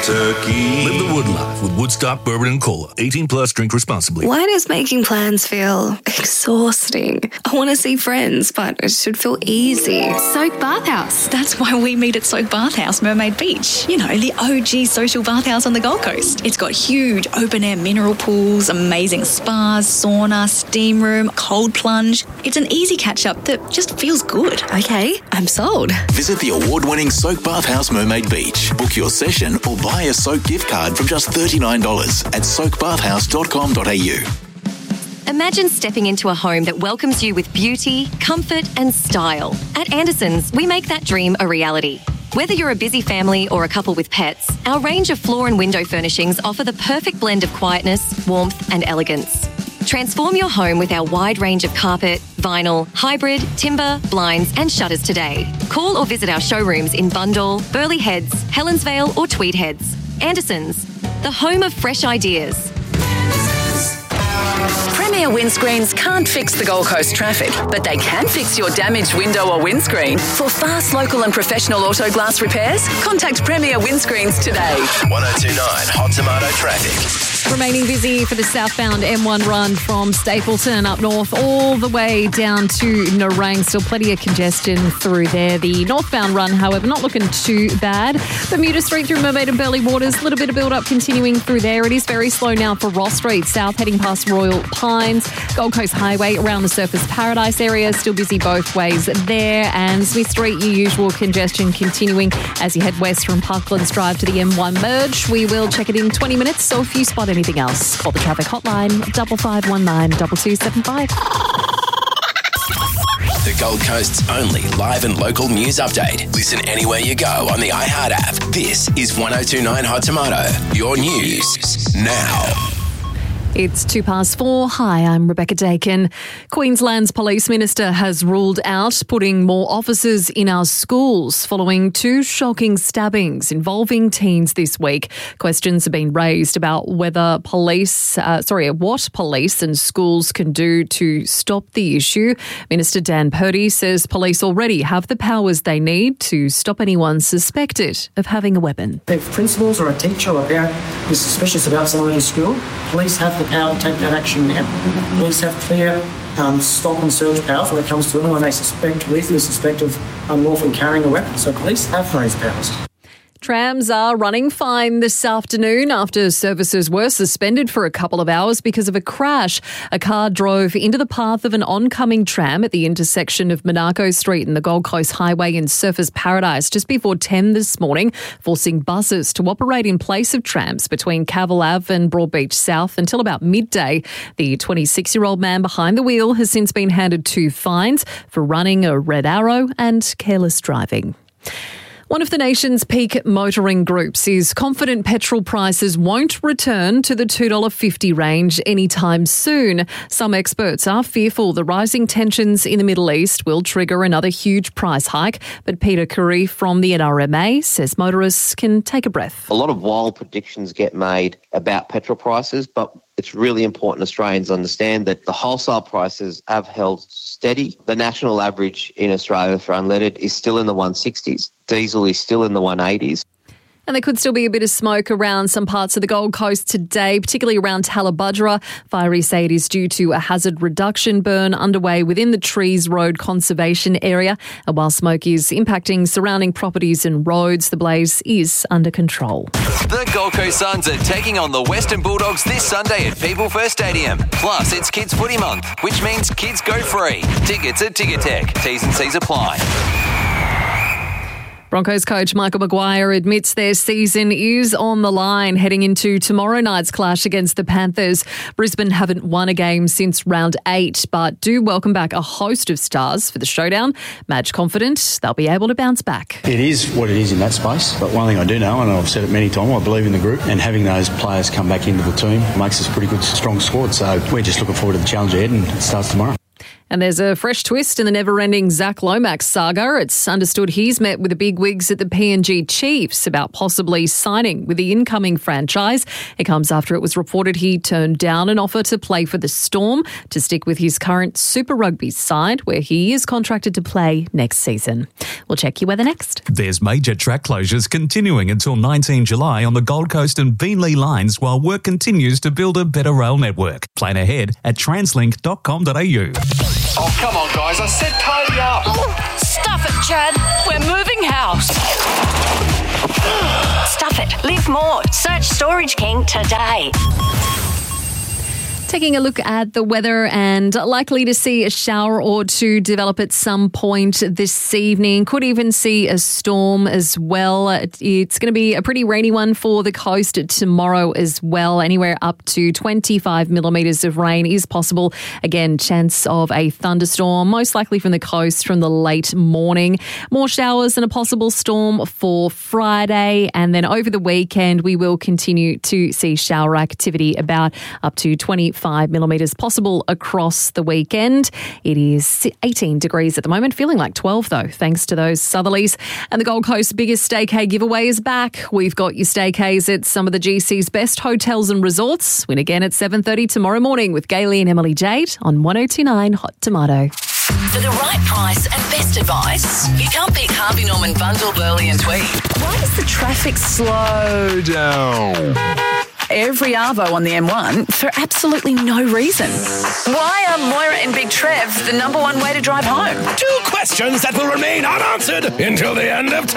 Kentucky. Live the wood life with Woodstock Bourbon and Cola. 18 plus, drink responsibly. Why does making plans feel exhausting? I want to see friends, but it should feel easy. Soak Bathhouse. That's why we meet at Soak Bathhouse, Mermaid Beach. You know, the OG social bathhouse on the Gold Coast. It's got huge open-air mineral pools, amazing spas, sauna, steam room, cold plunge. It's an easy catch-up that just feels good. Okay, I'm sold. Visit the award-winning Soak Bathhouse Mermaid Beach. Book your session or buy a Soak gift card from just $39 at soakbathhouse.com.au. Imagine stepping into a home that welcomes you with beauty, comfort and style. At Anderson's, we make that dream a reality. Whether you're a busy family or a couple with pets, our range of floor and window furnishings offer the perfect blend of quietness, warmth and elegance. Transform your home with our wide range of carpet, vinyl, hybrid, timber, blinds and shutters today. Call or visit our showrooms in Bundall, Burleigh Heads, Helensvale or Tweed Heads. Anderson's, the home of fresh ideas. Premier Windscreens can't fix the Gold Coast traffic, but they can fix your damaged window or windscreen. For fast, local and professional auto glass repairs, contact Premier Windscreens today. 1029 Hot Tomato Traffic. Remaining busy for the southbound M1 run from Stapleton up north all the way down to Nerang. Still plenty of congestion through there. The northbound run, however, not looking too bad. Bermuda Street through Mermaid and Burleigh Waters, a little bit of build-up continuing through there. It is very slow now for Ross Street south, heading past Royal Pines. Gold Coast Highway around the Surfers Paradise area, still busy both ways there. And Smith Street, your usual congestion continuing as you head west from Parklands Drive to the M1 merge. We will check it in 20 minutes, so if you spot anything else, call the traffic hotline 5519 2275. The Gold Coast's only live and local news update. Listen anywhere you go on the iHeart app. This is 1029 Hot Tomato. Your news now. It's 4:02. Hi, I'm Rebecca Dakin. Queensland's Police Minister has ruled out putting more officers in our schools following two shocking stabbings involving teens this week. Questions have been raised about what police and schools can do to stop the issue. Minister Dan Purdy says police already have the powers they need to stop anyone suspected of having a weapon. If principals or a teacher or a parent is suspicious about someone in school, police have the power to take that action now. Police have clear stop and search powers when it comes to anyone they lethally suspect of unlawfully carrying a weapon. So police have those powers. Trams are running fine this afternoon after services were suspended for a couple of hours because of a crash. A car drove into the path of an oncoming tram at the intersection of Monaco Street and the Gold Coast Highway in Surfers Paradise just before 10 this morning, forcing buses to operate in place of trams between Cavill Ave and Broadbeach South until about midday. The 26-year-old man behind the wheel has since been handed 2 fines for running a red arrow and careless driving. One of the nation's peak motoring groups is confident petrol prices won't return to the $2.50 range anytime soon. Some experts are fearful the rising tensions in the Middle East will trigger another huge price hike. But Peter Curry from the NRMA says motorists can take a breath. A lot of wild predictions get made about petrol prices, but it's really important Australians understand that the wholesale prices have held steady. The national average in Australia for unleaded is still in the 160s. Diesel is still in the 180s. And there could still be a bit of smoke around some parts of the Gold Coast today, particularly around Tallabudgera. Fiery say it is due to a hazard reduction burn underway within the Trees Road Conservation Area. And while smoke is impacting surrounding properties and roads, the blaze is under control. The Gold Coast Suns are taking on the Western Bulldogs this Sunday at People First Stadium. Plus, it's Kids Footy Month, which means kids go free. Tickets at Ticketek. T's and C's apply. Broncos coach Michael Maguire admits their season is on the line heading into tomorrow night's clash against the Panthers. Brisbane haven't won a game since round 8, but do welcome back a host of stars for the showdown. Madge confident they'll be able to bounce back. It is what it is in that space, but one thing I do know, and I've said it many times, I believe in the group, and having those players come back into the team makes us a pretty good, strong squad. So we're just looking forward to the challenge ahead, and it starts tomorrow. And there's a fresh twist in the never-ending Zach Lomax saga. It's understood he's met with the big wigs at the PNG Chiefs about possibly signing with the incoming franchise. It comes after it was reported he turned down an offer to play for the Storm to stick with his current Super Rugby side, where he is contracted to play next season. We'll check your weather next. There's major track closures continuing until 19 July on the Gold Coast and Beenleigh lines while work continues to build a better rail network. Plan ahead at translink.com.au. Oh, come on, guys. I said tidy up. Oh, stuff it, Chad. We're moving house. Stuff it. Live more. Search Storage King today. Taking a look at the weather and likely to see a shower or two develop at some point this evening. Could even see a storm as well. It's going to be a pretty rainy one for the coast tomorrow as well. Anywhere up to 25 millimetres of rain is possible. Again, chance of a thunderstorm, most likely from the coast from the late morning. More showers and a possible storm for Friday. And then over the weekend, we will continue to see shower activity about up to 25 millimetres possible across the weekend. It is 18 degrees at the moment, feeling like 12 though, thanks to those southerlies. And the Gold Coast's biggest staycay giveaway is back. We've got your staycays at some of the GC's best hotels and resorts. Win again at 7:30 tomorrow morning with Gailey and Emily Jade on 1029 Hot Tomato. For the right price and best advice, you can't beat Harvey Norman Bundle, Burley and Tweed. Why does the traffic slow down? Every Arvo on the M1 for absolutely no reason. Why are Moira and Big Trev the number one way to drive home? 2 questions that will remain unanswered until the end of time.